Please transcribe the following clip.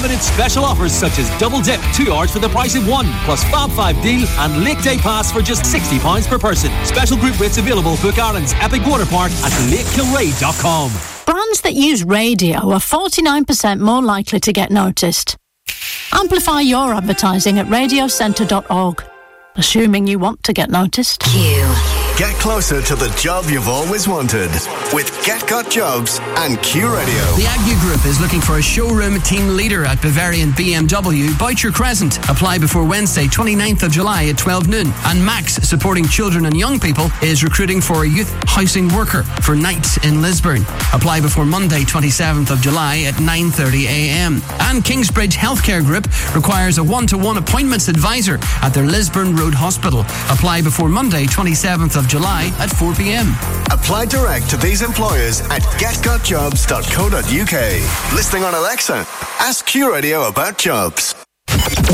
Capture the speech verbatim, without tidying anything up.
limited special offers such as double dip, two hours for the price of one, plus Fab five deal and Lake Day Pass for just sixty pounds per person. Special group rates available. Book Ireland's Epic Water Park at lake kilray dot com. Brands that use radio are forty-nine percent more likely to get noticed. Amplify your advertising at radio centre dot org. Assuming you want to get noticed. Q. Get closer to the job you've always wanted with Get Got Jobs and Q Radio. The Agnew Group is looking for a showroom team leader at Bavarian B M W, Boucher Crescent. Apply before Wednesday, twenty-ninth of July at twelve noon. And Max, supporting children and young people, is recruiting for a youth housing worker for nights in Lisburn. Apply before Monday, twenty-seventh of July at nine thirty a m. And Kingsbridge Healthcare Group requires a one-to-one appointments advisor at their Lisburn Road Hospital. Apply before Monday, twenty-seventh of July at four p m. Apply direct to these employers at get got jobs dot co dot u k. Listening on Alexa, ask Q Radio about jobs.